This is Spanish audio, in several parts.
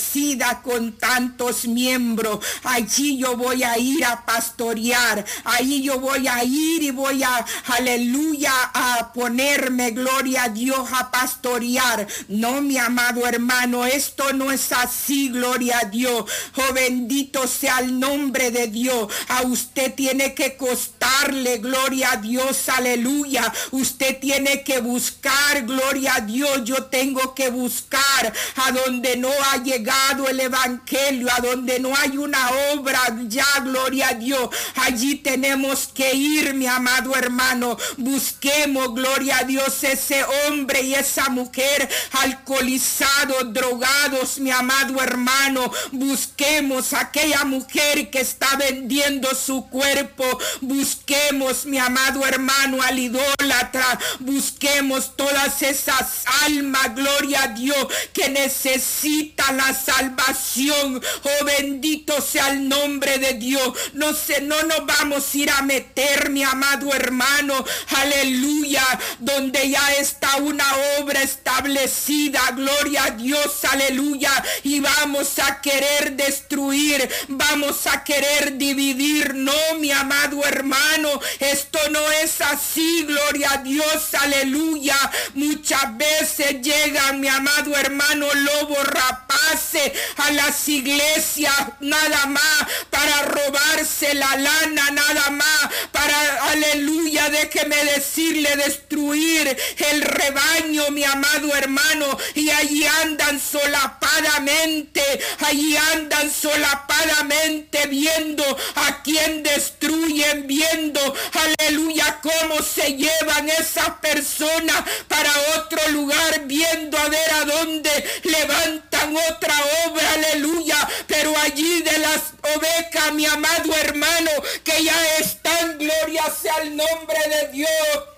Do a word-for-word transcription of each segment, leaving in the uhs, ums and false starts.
establecida con tantos miembros. Allí yo voy a ir a pastorear, ahí yo voy a ir y voy a, aleluya, a ponerme, gloria a Dios, a pastorear. No, mi amado hermano, esto no es así, gloria a Dios. Oh, bendito sea el nombre de Dios. A usted tiene que costarle, gloria a Dios, aleluya. Usted tiene que buscar, gloria a Dios. Yo tengo que buscar a donde no ha llegado el evangelio, a donde no hay una obra ya, gloria a Dios. Allí tenemos que ir, mi amado hermano. Busquemos, gloria a Dios, ese hombre y esa mujer alcoholizados, drogados, mi amado hermano. Busquemos aquella mujer que está vendiendo su cuerpo. Busquemos, mi amado hermano, al idólatra. Busquemos todas esas almas, gloria a Dios, que necesitan la salvación. Oh, bendito sea el nombre de Dios. No sé, no nos vamos a ir a meter, mi amado hermano, aleluya, donde ya está una obra establecida, gloria a Dios, aleluya, y vamos a querer destruir, vamos a querer dividir. No, mi amado hermano, esto no es así, gloria a Dios, aleluya. Muchas veces llegan, mi amado hermano, lobos rapaces a las iglesias, nada más para robarse la lana, nada más para, aleluya, déjeme decirle, destruir el rebaño, mi amado hermano, y allí andan solapadamente, allí andan solapadamente viendo a quién destruyen, viendo, aleluya, cómo se llevan esas personas para otro lugar, viendo a ver a dónde levantan otra obra, aleluya, pero allí de las ovejas, mi amado hermano, que ya están, gloria sea el nombre de Dios,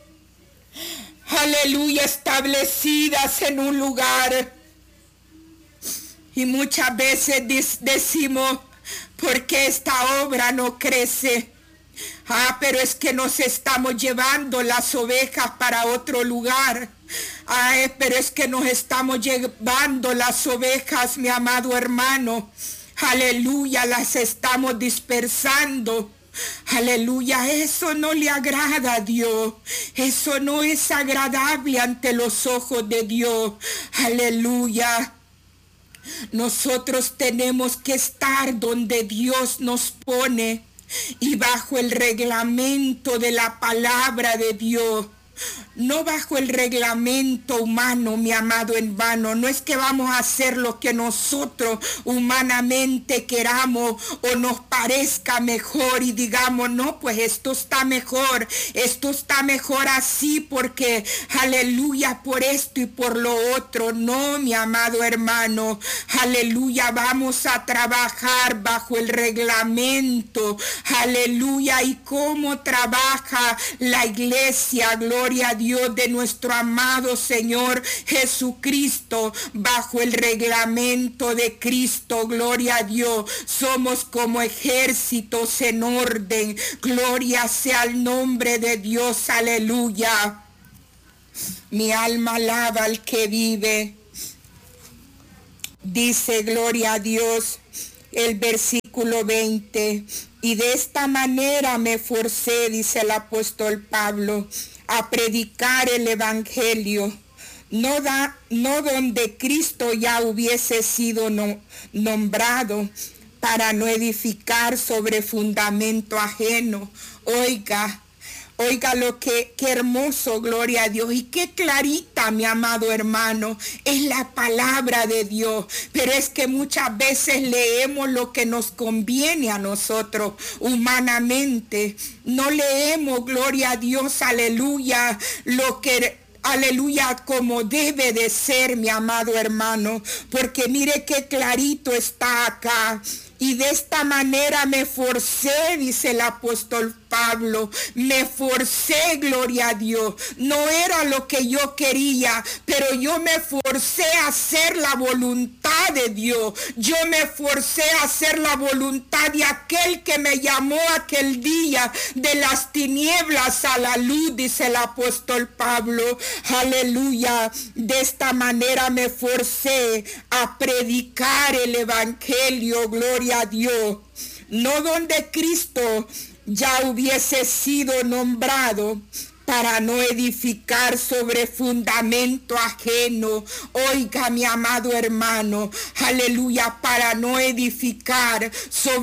aleluya, establecidas en un lugar. Y muchas veces decimos, ¿por qué esta obra no crece? Ah, pero es que nos estamos llevando las ovejas para otro lugar. Ay, pero es que nos estamos llevando las ovejas, mi amado hermano. Aleluya, las estamos dispersando. Aleluya, eso no le agrada a Dios. Eso no es agradable ante los ojos de Dios. Aleluya. Nosotros tenemos que estar donde Dios nos pone y bajo el reglamento de la palabra de Dios. No bajo el reglamento humano, mi amado hermano. No es que vamos a hacer lo que nosotros humanamente queramos o nos parezca mejor y digamos, no, pues esto está mejor, esto está mejor así porque, aleluya, por esto y por lo otro. No, mi amado hermano, aleluya, vamos a trabajar bajo el reglamento, aleluya, y cómo trabaja la iglesia, gloria a Dios, de nuestro amado Señor Jesucristo, bajo el reglamento de Cristo, gloria a Dios. Somos como ejércitos en orden, gloria sea el nombre de Dios, aleluya. Mi alma alaba al que vive. Dice, gloria a Dios, el versículo veinte, y de esta manera me forcé, dice el apóstol Pablo, a predicar el evangelio, no, da, no donde Cristo ya hubiese sido no, nombrado, para no edificar sobre fundamento ajeno. Oiga, oiga lo que, qué hermoso, gloria a Dios, y qué clarita, mi amado hermano, es la palabra de Dios. Pero es que muchas veces leemos lo que nos conviene a nosotros humanamente. No leemos, gloria a Dios, aleluya, lo que... aleluya, como debe de ser, mi amado hermano, porque mire qué clarito está acá. Y de esta manera me forcé, dice el apóstol Pablo. Me forcé, gloria a Dios. No era lo que yo quería, pero yo me forcé a hacer la voluntad de Dios. Yo me forcé a hacer la voluntad de aquel que me llamó aquel día de las tinieblas a la luz, dice el apóstol Pablo. Aleluya. De esta manera me forcé a predicar el evangelio, gloria a Dios. No donde Cristo ya hubiese sido nombrado, para no edificar sobre fundamento ajeno. Oiga, mi amado hermano, aleluya, para no edificar sobre